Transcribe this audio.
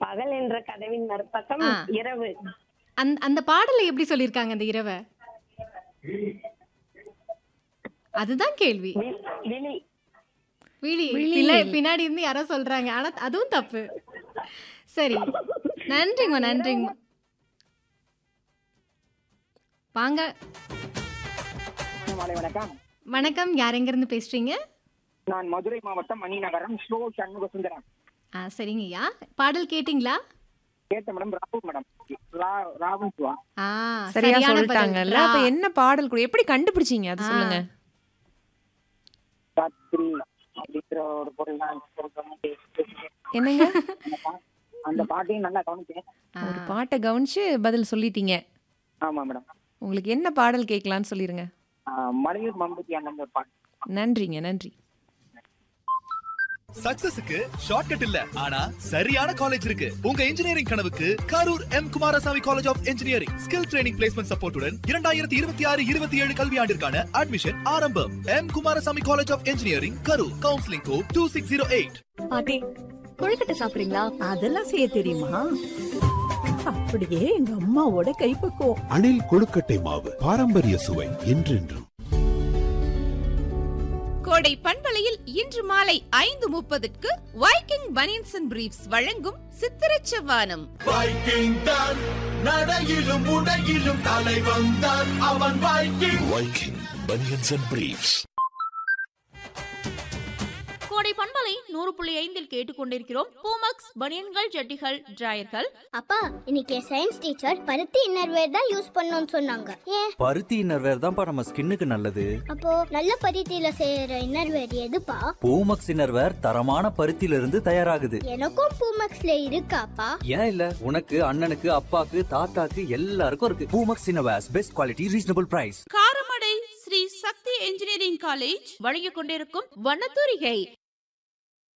பகல் என்ற கதவின் மறுபக்கம் ஆ. இரவு. அந்த பாடல்ல எப்படி சொல்லியிருக்காங்க அந்த இரவ? அதுதான் கேள்வி. வி- விழி. விழி. விழி. பின்னாடி இருந்து யாரோ சொல்றாங்க. ஆனா அதுவும் தப்பு. சரி. நன்றிங்கம்மா, நன்றிங்கம்மா. வாங்க. மாலை வணக்கம். வணக்கம். யார் எங்கிருந்து பேசுறீங்க? நான் மதுரை மாவட்டம் மணிநகரம் ஸ்லோ சண்முக சுந்தரம். சரிங்கய்யா. பாடல் கேட்டிங்களா? கேட்ட மேடம். ராகு மேடம். ராகுல் சுவா. சரியா சரியான பதில். சொல்லிட்டாங்கல்ல. அப்ப என்ன பாடல் கூட எப்படி கண்டுபிடிச்சீங்க அது சொல்லுங்க. ராத்திரி அப்படிங்கிற ஒரு பொருள் தான் என்னங்க? அந்த பாட்டையும் நல்லா கவனிச்சேன். ஒரு பாட்டை கவனிச்சு பதில் சொல்லிட்டீங்க. ஆமா மேடம். உங்களுக்கு என்ன பாடல் கேட்கலான்னு சொல்லிருங்க. மலையூர் மம்புத்தி அந்த ஒரு பாட்டு. நன்றிங்க, நன்றி. சக்சஸுக்கு ஷார்ட்கட் இல்ல, ஆனா சரியான காலேஜ் இருக்கு. உங்க இன்ஜினியரிங் கனவுக்கு Karur M Kumaraswamy college of engineering skill training placement சப்போர்ட்டுடன் 2026-27 கல்வியாண்டிற்கான அட்மிஷன் ஆரம்பம். M Kumaraswamy college of engineering Karur. Counselling code 2608. பாட்டி கொழுக்கட்டை சாப்பிடுறீங்களா? அதெல்லாம் செய்ய தெரியுமா? அப்படியே எங்க அம்மாவோட கைப்பக்குவம். அணில் கொழுக்கட்டை மாவு பாரம்பரிய சுவை என்றென்றும். கோடை பண்பலையில் இன்று மாலை 5:30க்கு வைக்கிங் பனியன்ஸ் அண்ட் பிரீஃப்ஸ் வழங்கும் சித்திரச் செவ்வானம். வைக்கிங் தான் நடையிலும் உடையிலும் தலைவன் தான் அவன். Viking banians and briefs. கோடை பண்பலை 100.5 கேட்டுக்கொண்டிருக்கிறோம். பூமக்ஸ் பனியன்கள், ஜட்டிகள், டிராயர்கள். அப்பா, இன்னைக்கு சயின்ஸ் டீச்சர் பருத்தி இன்னர்வேர் தான் யூஸ் பண்ணணும்னு சொன்னாங்க. ஏன்? பருத்தி இன்னர்வேர் தான்ப்பா நம்ம ஸ்கின்னுக்கு நல்லது. அப்போ நல்ல பருத்தியில செய்யற இன்னர்வேர் எதுப்பா? பூமக்ஸ் இன்னர்வேர் தரமான பருத்தியில இருந்து தயாராகுது. எனக்கும் பூமக்ஸ்ல இருக்காப்பா? ஏன் இல்ல, உனக்கு, அண்ணனுக்கு, அப்பாக்கு, தாத்தாக்கு எல்லாருக்கும் இருக்கு. Poomex innerwears, best quality, reasonable price. Karamadai Sri சக்தி இன்ஜினியரிங் காலேஜ் வழங்கிக் கொண்டிருக்கும் வண்ணத்தூரிகை.